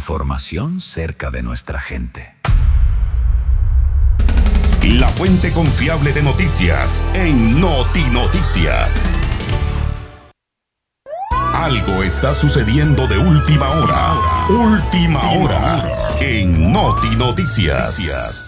Información cerca de nuestra gente. La fuente confiable de noticias en Notinoticias. Algo está sucediendo de última hora. Última hora en Notinoticias.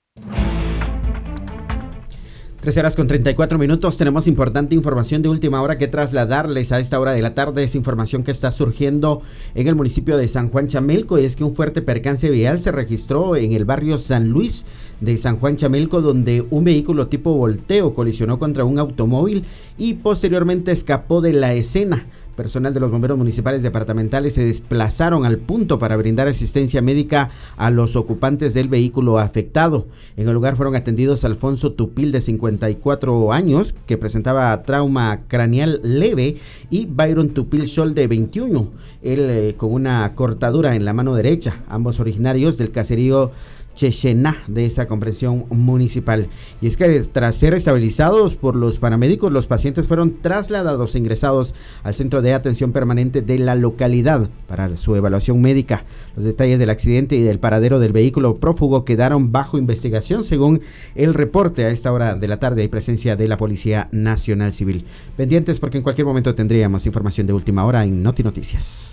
13:34. Tenemos importante información de última hora que trasladarles a esta hora de la tarde. Es información que está surgiendo en el municipio de San Juan Chamelco, y es que un fuerte percance vial se registró en el barrio San Luis de San Juan Chamelco, donde un vehículo tipo volteo colisionó contra un automóvil y posteriormente escapó de la escena. Personal de los bomberos municipales departamentales se desplazaron al punto para brindar asistencia médica a los ocupantes del vehículo afectado. En el lugar fueron atendidos Alfonso Tupil, de 54 años, que presentaba trauma craneal leve, y Byron Tupil Sol, de 21, él con una cortadura en la mano derecha, ambos originarios del caserío Chechená de esa comprensión municipal. Y es que tras ser estabilizados por los paramédicos, los pacientes fueron trasladados e ingresados al centro de atención permanente de la localidad para su evaluación médica. Los detalles del accidente y del paradero del vehículo prófugo quedaron bajo investigación, según el reporte. A esta hora de la tarde hay presencia de la Policía Nacional Civil. Pendientes, porque en cualquier momento tendríamos información de última hora en Notinoticias.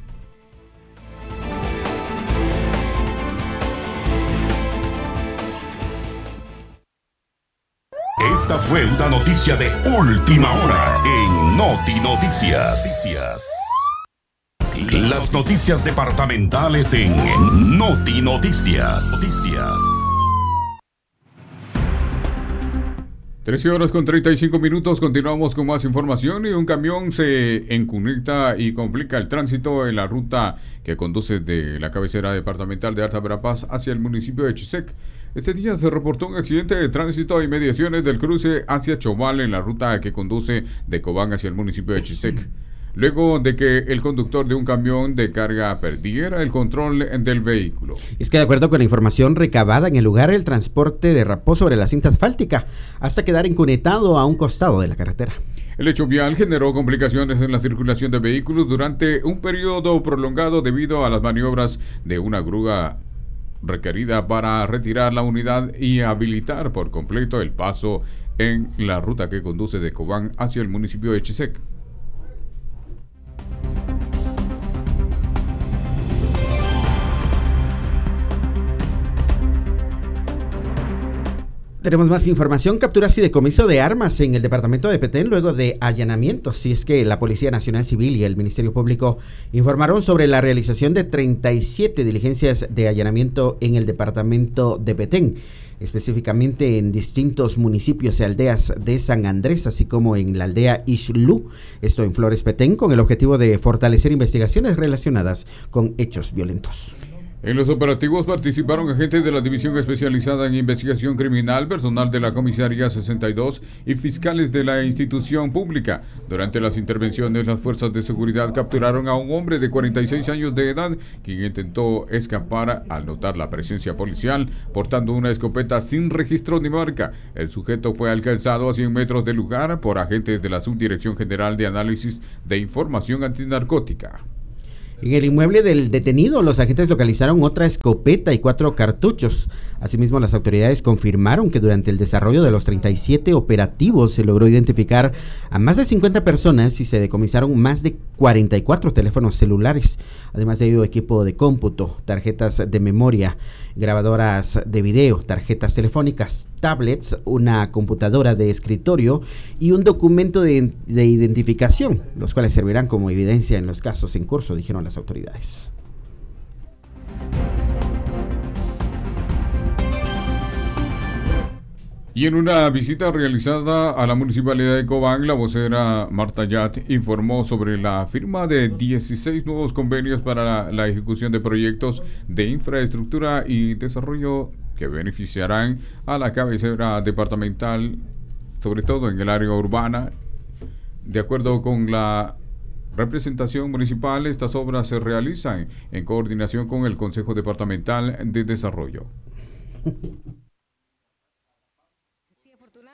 Esta fue una noticia de última hora en Notinoticias. Las noticias departamentales en Notinoticias. 13:35. Continuamos con más información. Y un camión se enconecta y complica el tránsito en la ruta que conduce de la cabecera departamental de Alta Verapaz hacia el municipio de Chisec. Este día se reportó un accidente de tránsito a inmediaciones del cruce hacia Chomal en la ruta que conduce de Cobán hacia el municipio de Chisec, luego de que el conductor de un camión de carga perdiera el control del vehículo. Es que de acuerdo con la información recabada en el lugar, el transporte derrapó sobre la cinta asfáltica hasta quedar incunetado a un costado de la carretera. El hecho vial generó complicaciones en la circulación de vehículos durante un periodo prolongado debido a las maniobras de una grúa requerida para retirar la unidad y habilitar por completo el paso en la ruta que conduce de Cobán hacia el municipio de Chisec. Tenemos más información. Capturas y decomiso de armas en el departamento de Petén luego de allanamientos. Y es que la Policía Nacional Civil y el Ministerio Público informaron sobre la realización de 37 diligencias de allanamiento en el departamento de Petén, específicamente en distintos municipios y aldeas de San Andrés, así como en la aldea Ixlú, esto en Flores Petén, con el objetivo de fortalecer investigaciones relacionadas con hechos violentos. En los operativos participaron agentes de la División Especializada en Investigación Criminal, personal de la Comisaría 62 y fiscales de la institución pública. Durante las intervenciones, las fuerzas de seguridad capturaron a un hombre de 46 años de edad, quien intentó escapar al notar la presencia policial, portando una escopeta sin registro ni marca. El sujeto fue alcanzado a 100 metros del lugar por agentes de la Subdirección General de Análisis de Información Antinarcótica. En el inmueble del detenido, los agentes localizaron otra escopeta y 4 cartuchos. Asimismo, las autoridades confirmaron que durante el desarrollo de los 37 operativos se logró identificar a más de 50 personas y se decomisaron más de 44 teléfonos celulares. Además de ello, equipo de cómputo, tarjetas de memoria, grabadoras de video, tarjetas telefónicas, tablets, una computadora de escritorio y un documento de identificación, los cuales servirán como evidencia en los casos en curso, dijeron las autoridades. Y en una visita realizada a la municipalidad de Cobán, la vocera Marta Yat informó sobre la firma de 16 nuevos convenios para la ejecución de proyectos de infraestructura y desarrollo que beneficiarán a la cabecera departamental, sobre todo en el área urbana. De acuerdo con la representación municipal, estas obras se realizan en coordinación con el Consejo Departamental de Desarrollo.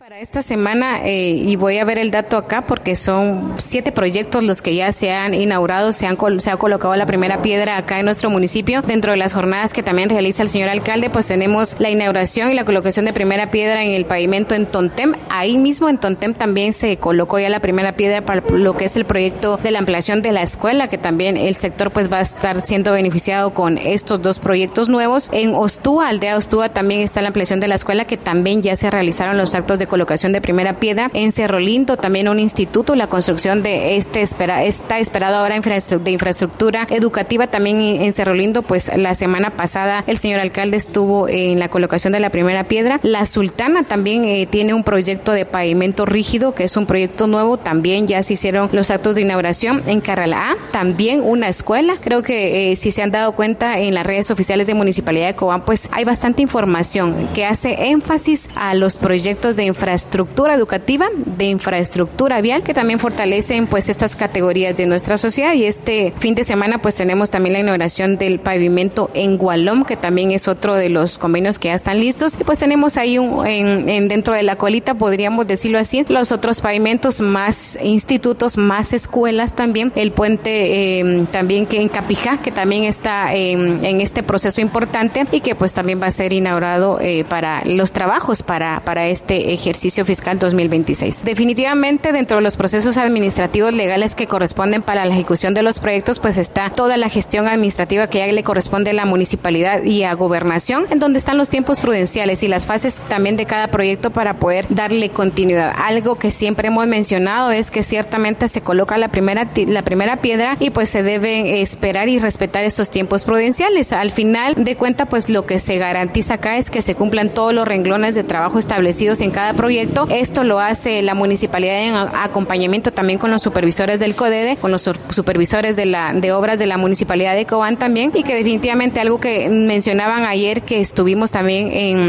Para esta semana, y voy a ver el dato acá porque son 7 proyectos los que ya se han inaugurado, se ha colocado la primera piedra acá en nuestro municipio. Dentro de las jornadas que también realiza el señor alcalde, pues tenemos la inauguración y la colocación de primera piedra en el pavimento en Tontem. Ahí mismo en Tontem también se colocó ya la primera piedra para lo que es el proyecto de la ampliación de la escuela, que también el sector pues va a estar siendo beneficiado con estos 2 proyectos nuevos. En Ostúa, aldea Ostúa, también está la ampliación de la escuela, que también ya se realizaron los actos de colocación de primera piedra. En Cerro Lindo también un instituto, la construcción de está esperado ahora de infraestructura educativa también en Cerro Lindo. Pues la semana pasada el señor alcalde estuvo en la colocación de la primera piedra. La Sultana también tiene un proyecto de pavimento rígido, que es un proyecto nuevo, también ya se hicieron los actos de inauguración. En Carralá también una escuela. Creo que si se han dado cuenta en las redes oficiales de Municipalidad de Cobán, pues hay bastante información que hace énfasis a los proyectos de infraestructura educativa, de infraestructura vial, que también fortalecen pues estas categorías de nuestra sociedad. Y este fin de semana pues tenemos también la inauguración del pavimento en Gualom, que también es otro de los convenios que ya están listos. Y pues tenemos ahí dentro de la colita, podríamos decirlo así, los otros pavimentos, más institutos, más escuelas también. El puente también que en Capijá, que también está en este proceso importante y que pues también va a ser inaugurado para los trabajos para este ejercicio fiscal 2026. Definitivamente dentro de los procesos administrativos legales que corresponden para la ejecución de los proyectos, pues está toda la gestión administrativa que ya le corresponde a la municipalidad y a gobernación, en donde están los tiempos prudenciales y las fases también de cada proyecto para poder darle continuidad. Algo que siempre hemos mencionado es que ciertamente se coloca la primera piedra y pues se deben esperar y respetar estos tiempos prudenciales. Al final de cuentas, pues lo que se garantiza acá es que se cumplan todos los renglones de trabajo establecidos en cada proyecto. Esto lo hace la municipalidad en acompañamiento también con los supervisores del CODEDE, con los supervisores de obras de la municipalidad de Cobán también, y que definitivamente algo que mencionaban ayer que estuvimos también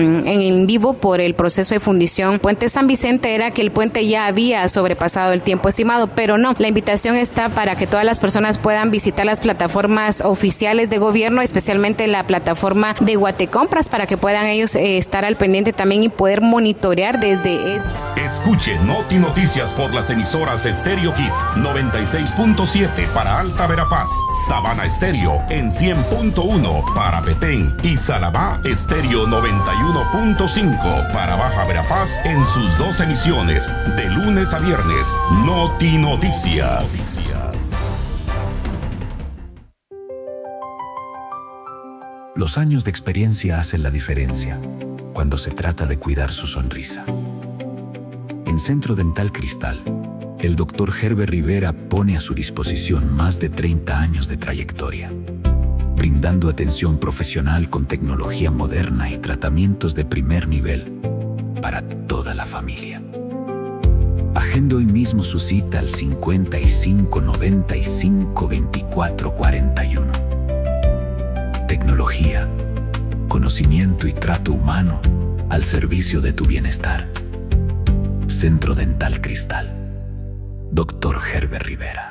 en vivo por el proceso de fundición Puente San Vicente era que el puente ya había sobrepasado el tiempo estimado, pero no, la invitación está para que todas las personas puedan visitar las plataformas oficiales de gobierno, especialmente la plataforma de Guatecompras, para que puedan ellos estar al pendiente también y poder monitorear desde esta. Escuche Noti Noticias por las emisoras Estéreo Hits 96.7 para Alta Verapaz, Sabana Estéreo en 100.1 para Petén y Salabá Estéreo 91.5 para Baja Verapaz en sus 2 emisiones de lunes a viernes. Noti Noticias. Los años de experiencia hacen la diferencia cuando se trata de cuidar su sonrisa. En Centro Dental Cristal, el Dr. Herbert Rivera pone a su disposición más de 30 años de trayectoria, brindando atención profesional con tecnología moderna y tratamientos de primer nivel para toda la familia. Agende hoy mismo su cita al 55 95 24 41. Tecnología, conocimiento y trato humano al servicio de tu bienestar. Centro Dental Cristal. Dr. Herbert Rivera.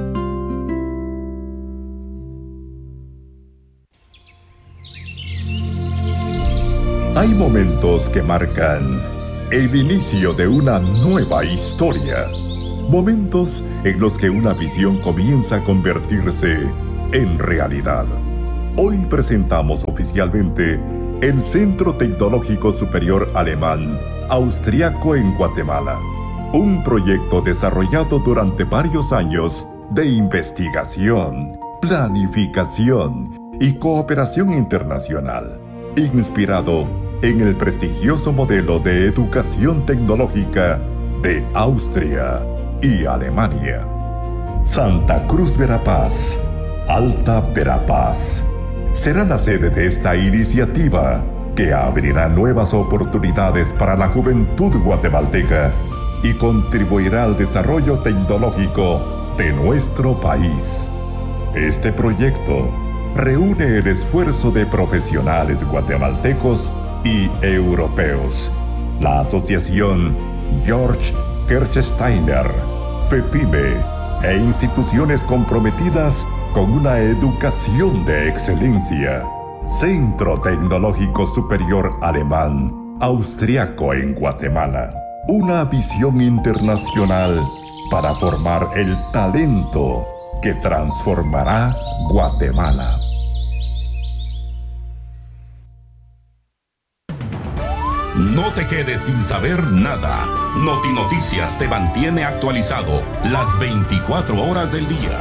Hay momentos que marcan el inicio de una nueva historia. Momentos en los que una visión comienza a convertirse en realidad. Hoy presentamos oficialmente el Centro Tecnológico Superior Alemán Austriaco en Guatemala. Un proyecto desarrollado durante varios años de investigación, planificación y cooperación internacional, inspirado en el prestigioso modelo de educación tecnológica de Austria y Alemania. Santa Cruz Verapaz, Alta Verapaz, será la sede de esta iniciativa que abrirá nuevas oportunidades para la juventud guatemalteca y contribuirá al desarrollo tecnológico de nuestro país. Este proyecto reúne el esfuerzo de profesionales guatemaltecos y europeos, la Asociación Georg Kirchsteiner, FEPIME e instituciones comprometidas con una educación de excelencia. Centro Tecnológico Superior Alemán Austriaco en Guatemala. Una visión internacional para formar el talento que transformará Guatemala. No te quedes sin saber nada. Notinoticias te mantiene actualizado las 24 horas del día.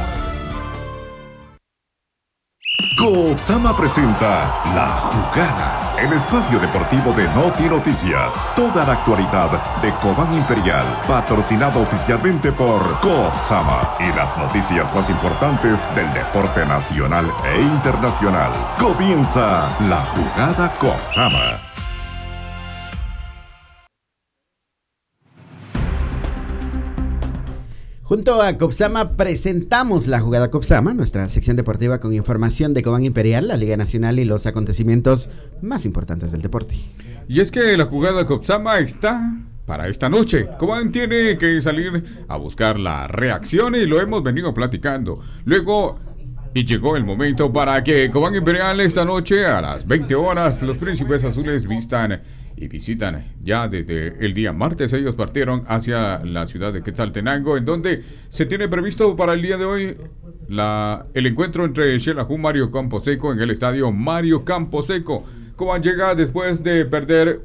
Coopsama presenta La Jugada, el espacio deportivo de Notinoticias. Toda la actualidad de Cobán Imperial, patrocinado oficialmente por Coopsama y las noticias más importantes del deporte nacional e internacional. Comienza La Jugada Coopsama. Junto a Copsama presentamos La Jugada Copsama, nuestra sección deportiva con información de Cobán Imperial, la Liga Nacional y los acontecimientos más importantes del deporte. Y es que La Jugada Copsama está para esta noche. Cobán tiene que salir a buscar la reacción y lo hemos venido platicando. Luego, y llegó el momento para que Cobán Imperial esta noche a las 20 horas los Príncipes Azules vistan y visitan ya desde el día martes. Ellos partieron hacia la ciudad de Quetzaltenango, en donde se tiene previsto para el día de hoy el encuentro entre Xelajú Mario Camposeco en el estadio Mario Camposeco. Cobán llega después de perder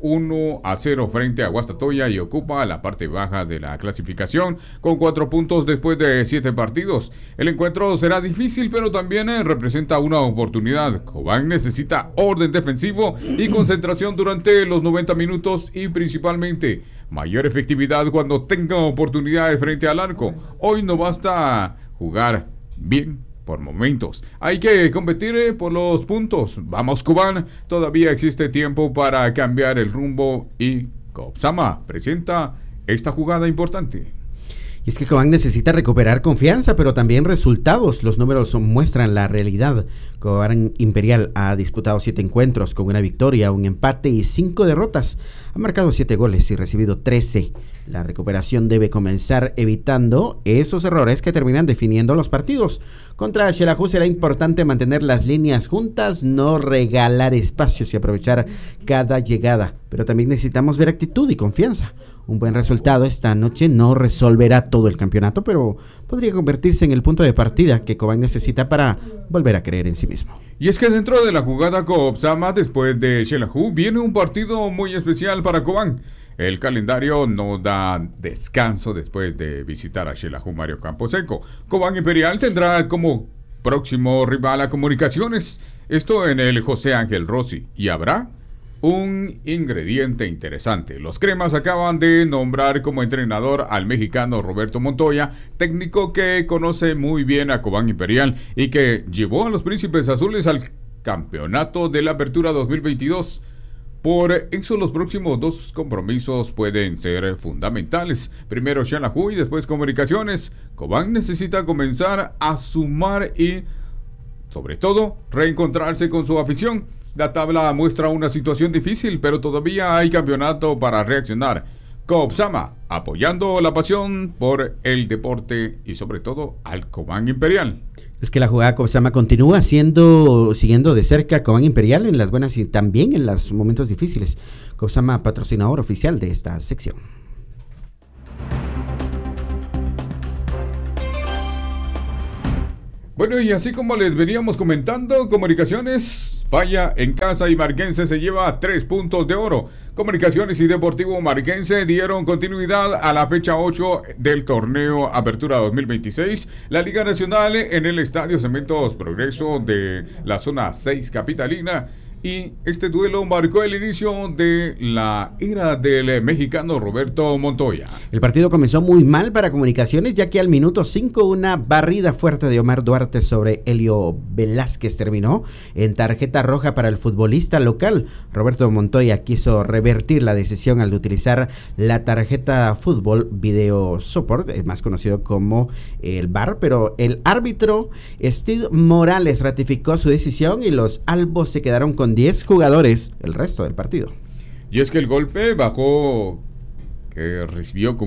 1-0 frente a Guastatoya y ocupa la parte baja de la clasificación con 4 puntos después de 7 partidos. El encuentro será difícil, pero también representa una oportunidad. Cobán necesita orden defensivo y concentración durante los 90 minutos y principalmente mayor efectividad cuando tenga oportunidades frente al arco. Hoy no basta jugar bien por momentos, hay que competir por los puntos. Vamos Cobán, todavía existe tiempo para cambiar el rumbo y Copsama presenta esta jugada importante. Y es que Cobán necesita recuperar confianza, pero también resultados. Los números muestran la realidad. Cobán Imperial ha disputado 7 encuentros con una victoria, un empate y 5 derrotas. Ha marcado 7 goles y recibido 13. La recuperación debe comenzar evitando esos errores que terminan definiendo los partidos. Contra Xelajú será importante mantener las líneas juntas, no regalar espacios y aprovechar cada llegada. Pero también necesitamos ver actitud y confianza. Un buen resultado esta noche no resolverá todo el campeonato, pero podría convertirse en el punto de partida que Cobán necesita para volver a creer en sí mismo. Y es que dentro de la jugada Copsama, después de Xelajú, viene un partido muy especial para Cobán. El calendario no da descanso después de visitar a Xelajú Mario Camposeco. Cobán Imperial tendrá como próximo rival a Comunicaciones, esto en el José Ángel Rossi, y habrá un ingrediente interesante. Los cremas acaban de nombrar como entrenador al mexicano Roberto Montoya, técnico que conoce muy bien a Cobán Imperial y que llevó a los Príncipes Azules al campeonato de la Apertura 2022. Por eso los próximos 2 compromisos pueden ser fundamentales. Primero Xelajú y después Comunicaciones. Cobán necesita comenzar a sumar y, sobre todo, reencontrarse con su afición. La tabla muestra una situación difícil, pero todavía hay campeonato para reaccionar. Copsama, apoyando la pasión por el deporte y sobre todo al Cobán Imperial. Es que la jugada Copsama continúa siguiendo de cerca a Cobán Imperial en las buenas y también en los momentos difíciles. Copsama, patrocinador oficial de esta sección. Bueno, y así como les veníamos comentando, Comunicaciones falla en casa y Marquense se lleva 3 puntos de oro. Comunicaciones y Deportivo Marquense dieron continuidad a la fecha 8 del torneo Apertura 2026. La Liga Nacional en el Estadio Cementos Progreso de la zona 6 capitalina. Y este duelo marcó el inicio de la era del mexicano Roberto Montoya. El partido comenzó muy mal para Comunicaciones, ya que al minuto 5 una barrida fuerte de Omar Duarte sobre Helio Velázquez terminó en tarjeta roja para el futbolista local. Roberto Montoya quiso revertir la decisión al utilizar la tarjeta Fútbol Video Support, más conocido como el VAR, pero el árbitro Steve Morales ratificó su decisión y los albos se quedaron con 10 jugadores el resto del partido. Y es que el golpe bajo que recibió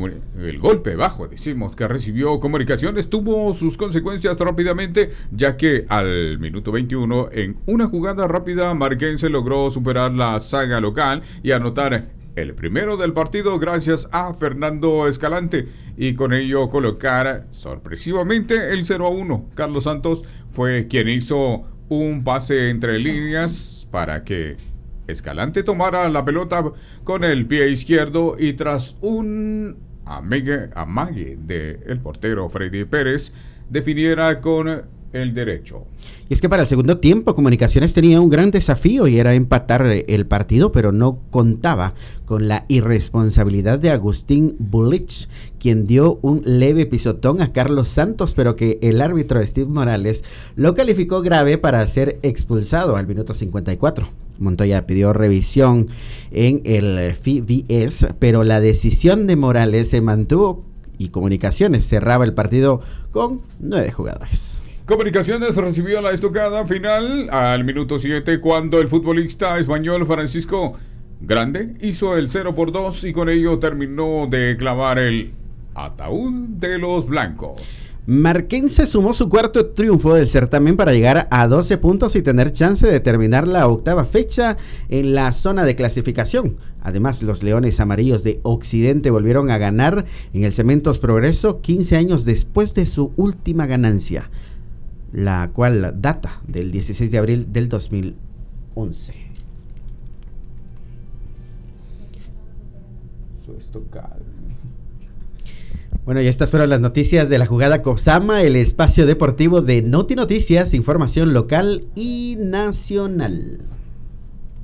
Comunicaciones tuvo sus consecuencias rápidamente, ya que al minuto 21 en una jugada rápida Marquense logró superar la saga local y anotar el primero del partido gracias a Fernando Escalante y con ello colocar sorpresivamente el 0-1. Carlos Santos fue quien hizo un pase entre líneas para que Escalante tomara la pelota con el pie izquierdo y tras un amague del portero Freddy Pérez definiera con el derecho. Y es que para el segundo tiempo Comunicaciones tenía un gran desafío y era empatar el partido, pero no contaba con la irresponsabilidad de Agustín Bulich, quien dio un leve pisotón a Carlos Santos, pero que el árbitro Steve Morales lo calificó grave para ser expulsado al minuto 54. Montoya pidió revisión en el FIVS, pero la decisión de Morales se mantuvo y Comunicaciones cerraba el partido con 9 jugadores. Comunicaciones recibió la estocada final al minuto 7 cuando el futbolista español Francisco Grande hizo el 0-2 y con ello terminó de clavar el ataúd de los blancos. Marquense sumó su cuarto triunfo del certamen para llegar a 12 puntos y tener chance de terminar la octava fecha en la zona de clasificación. Además, los Leones Amarillos de Occidente volvieron a ganar en el Cementos Progreso 15 años después de su última ganancia, la cual data del 16 de abril del 2011. Su estocada. Bueno, y estas fueron las noticias de la jugada Cosama, el espacio deportivo de Noti Noticias, información local y nacional.